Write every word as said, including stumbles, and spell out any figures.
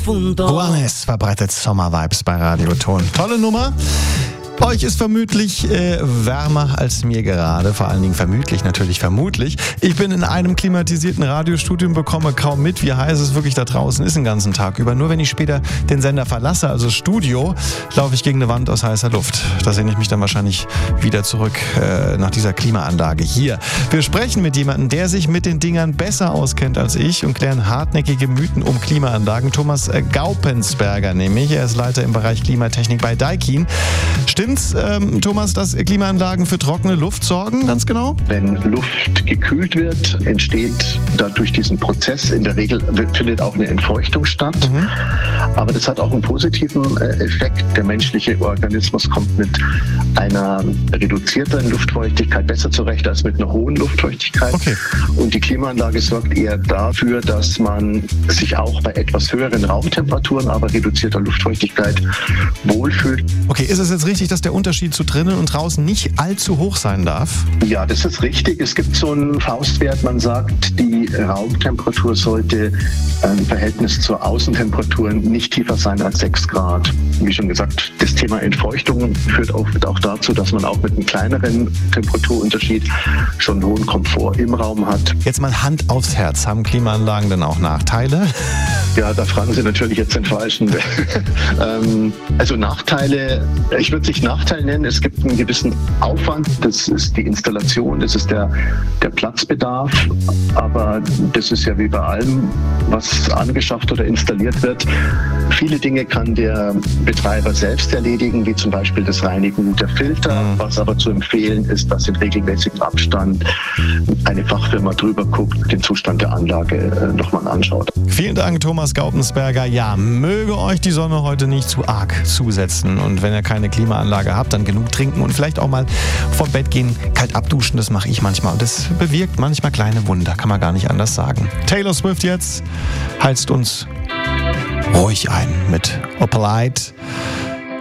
punto. Juanes verbreitet Sommervibes bei Radioton. Tolle Nummer. Euch ist vermutlich äh, wärmer als mir gerade, vor allen Dingen vermutlich, natürlich vermutlich. Ich bin in einem klimatisierten Radiostudio und bekomme kaum mit, wie heiß es wirklich da draußen ist den ganzen Tag über. Nur wenn ich später den Sender verlasse, also Studio, laufe ich gegen eine Wand aus heißer Luft. Da sehne ich mich dann wahrscheinlich wieder zurück äh, nach dieser Klimaanlage hier. Wir sprechen mit jemandem, der sich mit den Dingern besser auskennt als ich und klären hartnäckige Mythen um Klimaanlagen. Thomas äh, Gaupensberger nämlich, er ist Leiter im Bereich Klimatechnik bei Daikin. Stimmt's, ähm, Thomas, dass Klimaanlagen für trockene Luft sorgen, ganz genau? Wenn Luft gekühlt wird, entsteht dadurch diesen Prozess. In der Regel findet auch eine Entfeuchtung statt. Mhm. Aber das hat auch einen positiven äh, Effekt. Der menschliche Organismus kommt mit einer reduzierten Luftfeuchtigkeit besser zurecht als mit einer hohen Luftfeuchtigkeit. Okay. Und die Klimaanlage sorgt eher dafür, dass man sich auch bei etwas höheren Raumtemperaturen, aber reduzierter Luftfeuchtigkeit wohlfühlt. Okay, ist es jetzt richtig, dass der Unterschied zu drinnen und draußen nicht allzu hoch sein darf? Ja, das ist richtig. Es gibt so einen Faustwert, man sagt, die Raumtemperatur sollte im Verhältnis zur Außentemperatur nicht tiefer sein als sechs Grad. Wie schon gesagt, das Thema Entfeuchtung führt auch, auch dazu, dass man auch mit einem kleineren Temperaturunterschied schon hohen Komfort im Raum hat. Jetzt mal Hand aufs Herz. Haben Klimaanlagen denn auch Nachteile? Ja, da fragen Sie natürlich jetzt den Falschen. ähm, also Nachteile, ich würde es nicht Nachteil nennen, es gibt einen gewissen Aufwand, das ist die Installation, das ist der, der Platzbedarf, aber das ist ja wie bei allem, was angeschafft oder installiert wird. Viele Dinge kann der Betreiber selbst erledigen, wie zum Beispiel das Reinigen der Filter, mhm. was aber zu empfehlen ist, dass in regelmäßigem Abstand eine Fachfirma drüber guckt, den Zustand der Anlage äh, nochmal anschaut. Vielen Dank, Thomas Gaupensberger. Ja, möge euch die Sonne heute nicht zu arg zusetzen. Und wenn ihr keine Klimaanlage habt, dann genug trinken und vielleicht auch mal vom Bett gehen, kalt abduschen. Das mache ich manchmal. Und das bewirkt manchmal kleine Wunder, kann man gar nicht anders sagen. Taylor Swift jetzt heizt uns ruhig ein mit Opalite.